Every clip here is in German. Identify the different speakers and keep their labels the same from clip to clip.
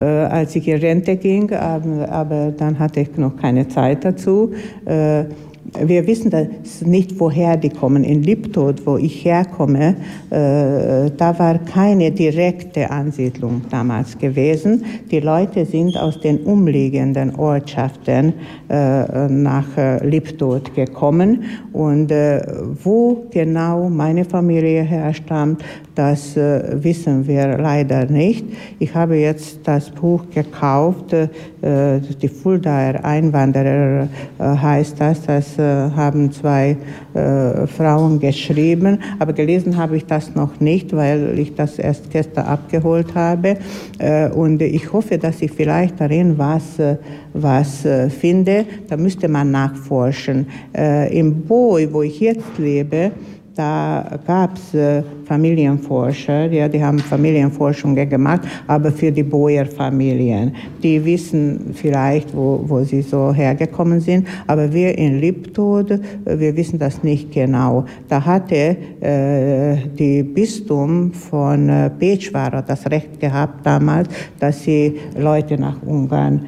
Speaker 1: als ich in Rente ging, aber dann hatte ich noch keine Zeit dazu. Wir wissen das nicht, woher die kommen. In Liptod, wo ich herkomme, da war keine direkte Ansiedlung damals gewesen. Die Leute sind aus den umliegenden Ortschaften nach Liptod gekommen. Und wo genau meine Familie herstammt, das wissen wir leider nicht. Ich habe jetzt das Buch gekauft, die Fuldaer Einwanderer heißt das. Das haben zwei Frauen geschrieben, aber gelesen habe ich das noch nicht, weil ich das erst gestern abgeholt habe. Und ich hoffe, dass ich vielleicht darin was finde. Da müsste man nachforschen. Im Boy, wo ich jetzt lebe, da gab es Familienforscher, ja, die haben Familienforschungen gemacht, aber für die Boer-Familien. Die wissen vielleicht, wo sie so hergekommen sind, aber wir in Liptod, wir wissen das nicht genau. Da hatte die Bistum von Pecsvara das Recht gehabt damals, dass sie Leute nach Ungarn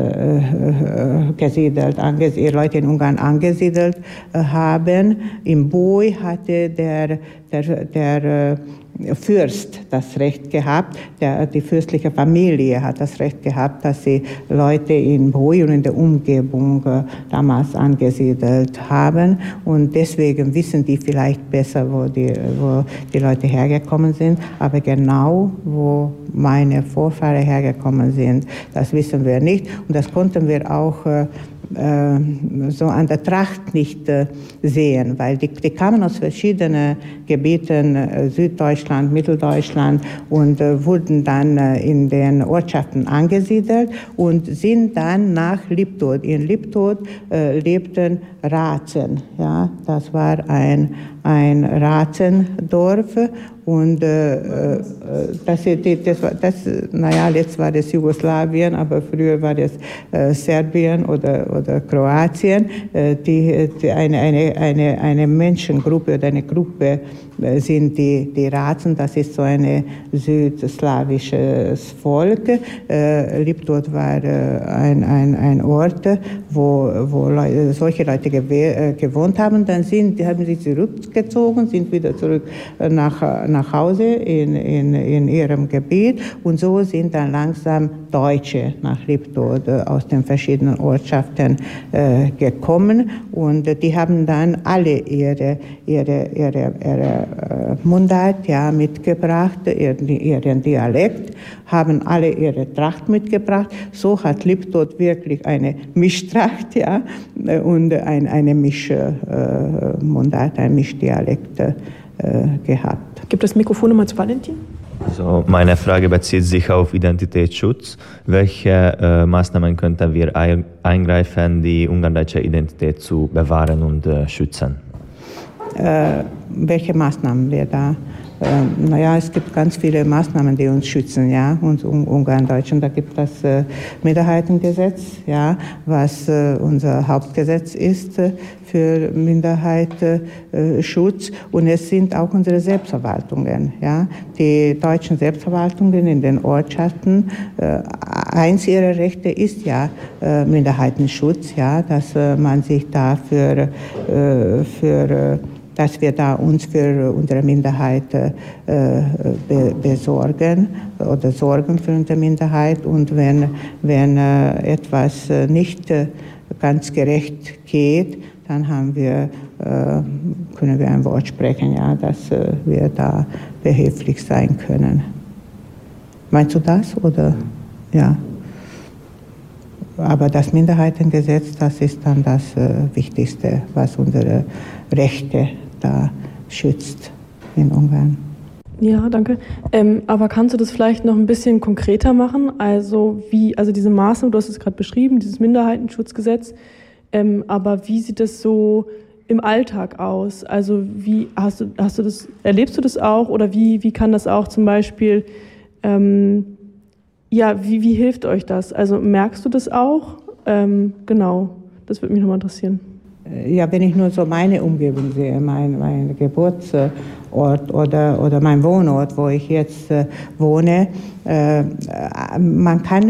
Speaker 1: Leute in Ungarn angesiedelt haben. Im Boy hatte der Fürst das Recht gehabt, die fürstliche Familie hat das Recht gehabt, dass sie Leute in Boy und in der Umgebung damals angesiedelt haben. Und deswegen wissen die vielleicht besser, wo die Leute hergekommen sind. Aber genau, wo meine Vorfahren hergekommen sind, das wissen wir nicht. Und das konnten wir auch so an der Tracht nicht sehen, weil die kamen aus verschiedenen Gebieten, Süddeutschland, Mitteldeutschland, und wurden dann in den Ortschaften angesiedelt und sind dann nach Liptod. In Liptod lebten Razen. Ja, das war ein Razendorf. Und jetzt war das Jugoslawien, aber früher war das Serbien oder Kroatien. Eine Menschengruppe oder eine Gruppe sind die Razen, das ist so ein südslawisches Volk. Liptod war ein Ort, wo solche Leute gewohnt haben. Dann haben sie zurückgezogen, sind wieder zurück nach Hause in ihrem Gebiet, und so sind dann langsam Deutsche nach Liptod aus den verschiedenen Ortschaften gekommen, und die haben dann alle ihre Mundart mitgebracht, ihren Dialekt, haben alle ihre Tracht mitgebracht. So hat Liptod wirklich eine Mischtracht, und eine Mischmundart, ein Mischdialekt gehabt.
Speaker 2: Gibt das Mikrofon nochmal zu Valentin?
Speaker 3: So, meine Frage bezieht sich auf Identitätsschutz. Welche Maßnahmen könnten wir eingreifen, die ungardeutsche Identität zu bewahren und schützen?
Speaker 1: Welche Maßnahmen wir da? Es gibt ganz viele Maßnahmen, die uns schützen, uns Ungarn-Deutschen. Da gibt es das Minderheitengesetz, was unser Hauptgesetz ist für Minderheitenschutz. Und es sind auch unsere Selbstverwaltungen, Die deutschen Selbstverwaltungen in den Ortschaften. Eins ihrer Rechte ist Minderheitenschutz, dass man sich dafür dass wir da uns für unsere Minderheit besorgen oder sorgen für unsere Minderheit. Und wenn etwas nicht ganz gerecht geht, dann können wir ein Wort sprechen, dass wir da behilflich sein können. Meinst du das, oder? Ja. Aber das Minderheitengesetz, das ist dann das Wichtigste, was unsere Rechte da schützt in Ungarn.
Speaker 2: Ja, danke. Aber kannst du das vielleicht noch ein bisschen konkreter machen? Also diese Maßnahmen, du hast es gerade beschrieben, dieses Minderheitenschutzgesetz, aber wie sieht das so im Alltag aus? Also wie erlebst du das auch, oder wie kann das auch zum Beispiel, wie hilft euch das? Also merkst du das auch? Genau, das würde mich nochmal interessieren.
Speaker 1: Wenn ich nur so meine Umgebung sehe, mein Geburtsort oder mein Wohnort, wo ich jetzt wohne, man kann